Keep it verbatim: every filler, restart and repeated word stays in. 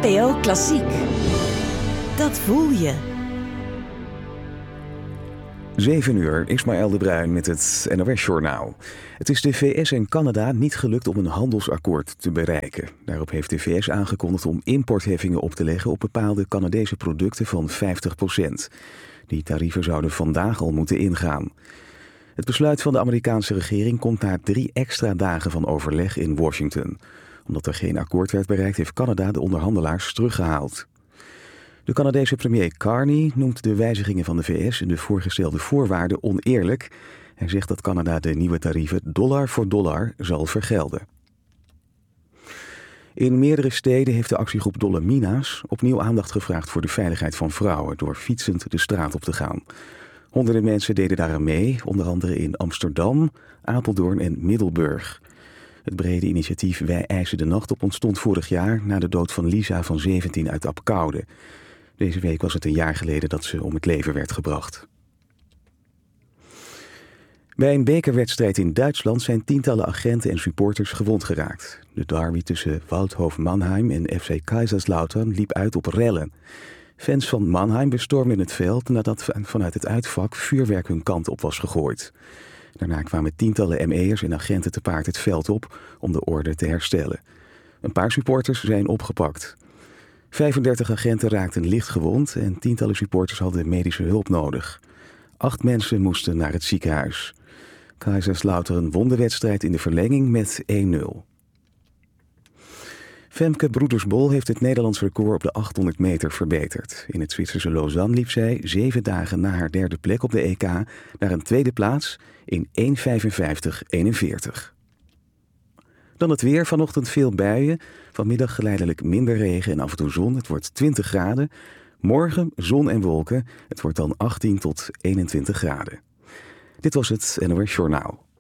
N P O Klassiek. Dat voel je. zeven uur, Ismaël de Bruin met het N O S-journaal. Het is de V S en Canada niet gelukt om een handelsakkoord te bereiken. Daarop heeft de V S aangekondigd om importheffingen op te leggen op bepaalde Canadese producten van vijftig procent. Die tarieven zouden vandaag al moeten ingaan. Het besluit van de Amerikaanse regering komt na drie extra dagen van overleg in Washington. Omdat er geen akkoord werd bereikt, heeft Canada de onderhandelaars teruggehaald. De Canadese premier Carney noemt de wijzigingen van de V S en de voorgestelde voorwaarden oneerlijk. Hij zegt dat Canada de nieuwe tarieven dollar voor dollar zal vergelden. In meerdere steden heeft de actiegroep Dolle Mina's opnieuw aandacht gevraagd voor de veiligheid van vrouwen door fietsend de straat op te gaan. Honderden mensen deden daaraan mee, onder andere in Amsterdam, Apeldoorn en Middelburg. Het brede initiatief Wij eisen de nacht op ontstond vorig jaar na de dood van Lisa van zeventien uit Apkoude. Deze week was het een jaar geleden dat ze om het leven werd gebracht. Bij een bekerwedstrijd in Duitsland zijn tientallen agenten en supporters gewond geraakt. De derby tussen Waldhof Mannheim en F C Kaiserslautern liep uit op rellen. Fans van Mannheim bestormden het veld nadat vanuit het uitvak vuurwerk hun kant op was gegooid. Daarna kwamen tientallen M E'ers en agenten te paard het veld op om de orde te herstellen. Een paar supporters zijn opgepakt. vijfendertig agenten raakten licht gewond en tientallen supporters hadden medische hulp nodig. Acht mensen moesten naar het ziekenhuis. Kaiserslautern won de wedstrijd in de verlenging met één nul. Femke Broedersbol heeft het Nederlands record op de achthonderd meter verbeterd. In het Zwitserse Lausanne liep zij zeven dagen na haar derde plek op de E K naar een tweede plaats in één vijfenvijftig eenenveertig. Dan het weer, vanochtend veel buien, vanmiddag geleidelijk minder regen en af en toe zon. Het wordt twintig graden. Morgen zon en wolken. Het wordt dan achttien tot eenentwintig graden. Dit was het N O S Journaal.